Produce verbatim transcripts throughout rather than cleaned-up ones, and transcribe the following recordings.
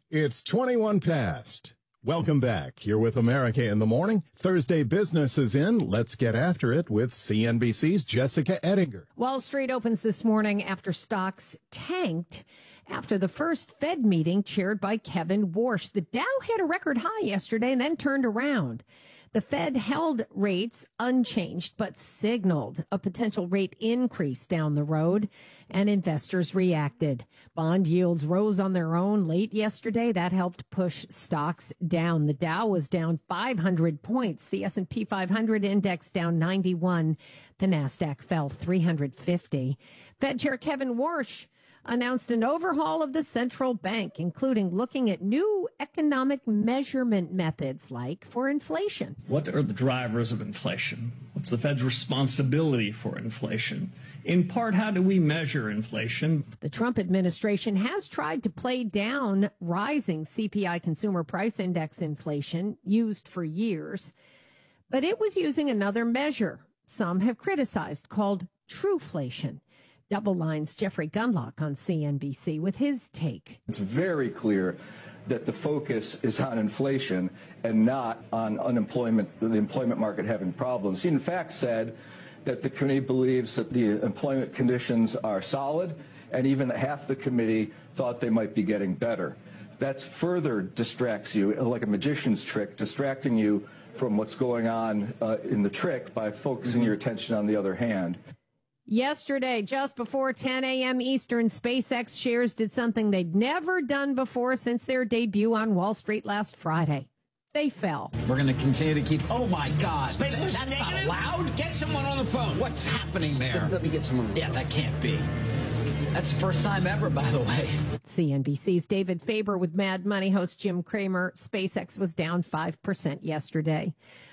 It's twenty-one past. Welcome back. You're with America in the Morning. Thursday business is in. Let's get after it with C N B C's Jessica Ettinger. Wall Street opens this morning after stocks tanked after the first Fed meeting chaired by Kevin Warsh. The Dow hit a record high yesterday and then turned around. The Fed held rates unchanged, but signaled a potential rate increase down the road, and investors reacted. Bond yields rose on their own late yesterday. That helped push stocks down. The Dow was down five hundred points. The S and P five hundred index down ninety-one. The NASDAQ fell three hundred fifty. Fed Chair Kevin Warsh announced an overhaul of the central bank, including looking at new economic measurement methods like for inflation. What are the drivers of inflation? What's the Fed's responsibility for inflation? In part, how do we measure inflation? The Trump administration has tried to play down rising C P I consumer price index inflation used for years, but it was using another measure some have criticized called Truflation. Double Line's Jeffrey Gunlock on C N B C with his take. It's very clear that the focus is on inflation and not on unemployment, the employment market having problems. He in fact said that the committee believes that the employment conditions are solid, and even half the committee thought they might be getting better. That further distracts you, like a magician's trick, distracting you from what's going on uh, in the trick by focusing your attention on the other hand. Yesterday, just before ten a.m. Eastern, SpaceX shares did something they'd never done before since their debut on Wall Street last Friday. They fell. We're going to continue to keep... Oh, my God. SpaceX, That's negative? not allowed? Get someone on the phone. What's happening there? Let me get someone. Yeah, that can't be. That's the first time ever, by the way. C N B C's David Faber with Mad Money host Jim Cramer. SpaceX was down five percent yesterday.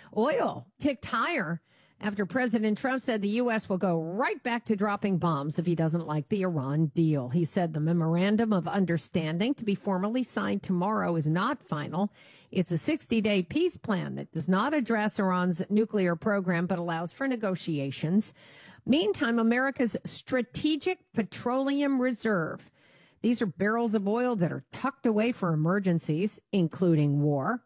Oil ticked higher after President Trump said the U S will go right back to dropping bombs if he doesn't like the Iran deal. He said the memorandum of understanding to be formally signed tomorrow is not final. It's a sixty-day peace plan that does not address Iran's nuclear program but allows for negotiations. Meantime, America's Strategic Petroleum Reserve. These are barrels of oil that are tucked away for emergencies, including war.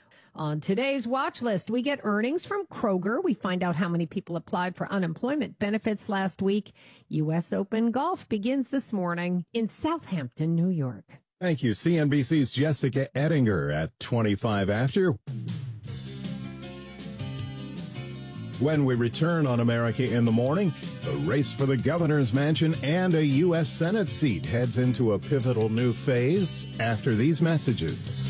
On today's watch list, we get earnings from Kroger. We find out how many people applied for unemployment benefits last week. U S Open golf begins this morning in Southampton, New York. Thank you. C N B C's Jessica Ettinger at twenty-five after. When we return on America in the Morning, the race for the governor's mansion and a U S Senate seat heads into a pivotal new phase after these messages.